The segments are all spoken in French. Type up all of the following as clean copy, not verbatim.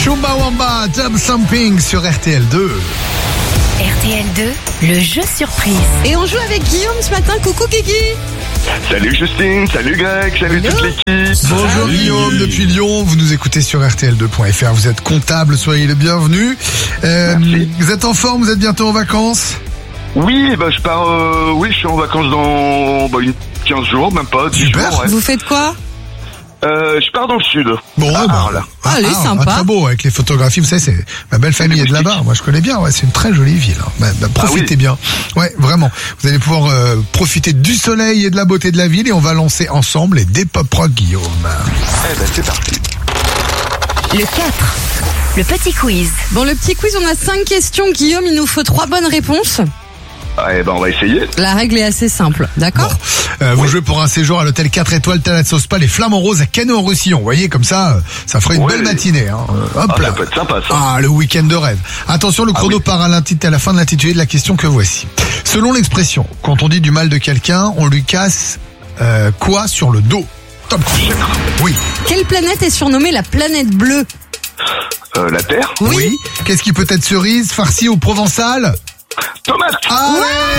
Chumbawamba, Dub Something sur RTL2. RTL2, le jeu surprise. Et on joue avec Guillaume ce matin. Coucou Guigui. Salut Justine, salut Greg, salut toute l'équipe. Bonjour Guillaume depuis Lyon, vous nous écoutez sur RTL2.fr, vous êtes comptable, soyez les bienvenus. Vous êtes en forme, vous êtes bientôt en vacances? Oui, je suis en vacances dans 15 jours, même pas, 10 Super. jours. Ouais. Vous faites quoi? Je pars dans le sud. Bon, Arles. Allez, sympa. Très beau avec les photographies, vous savez, c'est ma belle famille est de là-bas. Moi, je connais bien. Ouais, c'est une très jolie ville. Profitez bien. Ouais, vraiment. Vous allez pouvoir profiter du soleil et de la beauté de la ville et on va lancer ensemble les Dépop Rock Guillaume. C'est parti. Le 4, le petit quiz. Bon, le petit quiz, on a 5 questions. Guillaume, il nous faut 3 bonnes réponses. On va essayer. La règle est assez simple, d'accord? Vous jouez pour un séjour à l'hôtel 4 étoiles Thalasso Spa, les Flamants Roses à Canet-en-Roussillon. Vous voyez, comme ça fera une belle matinée. Hein. Hop là. Ça peut être sympa ça. Ah, le week-end de rêve. Attention, le chrono part à la fin de l'intitulé de la question que voici. Selon l'expression, quand on dit du mal de quelqu'un, on lui casse quoi sur le dos? Top. Oui. Quelle planète est surnommée la planète bleue? La Terre. Oui. Qu'est-ce qui peut être cerise, farci ou provençal? Tomate. Ah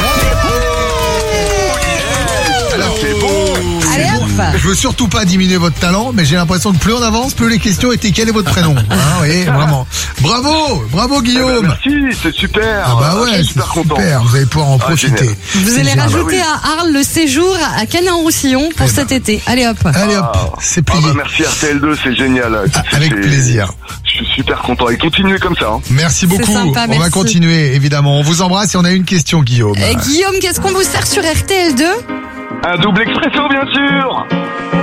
Alors c'est bon. Allez hop. Je veux surtout pas diminuer votre talent, mais j'ai l'impression que plus on avance, plus les questions étaient quel est votre prénom. Oui, vraiment. Bravo Guillaume. Merci, c'est super. Ah bah ouais, je suis c'est super content. super, vous allez pouvoir en profiter. génial. Vous C'est allez génial. rajouter à Arles le séjour à Canet-en-Roussillon pour cet été. Allez hop. Allez hop, c'est plié. Merci RTL2, c'est génial. Avec plaisir. Je suis super content et continuez comme ça. Merci beaucoup. sympa, On va merci. continuer, évidemment. On vous embrasse et on a une question, Guillaume. Guillaume, qu'est-ce qu'on vous sert sur RTL2? Un double expresso bien sûr.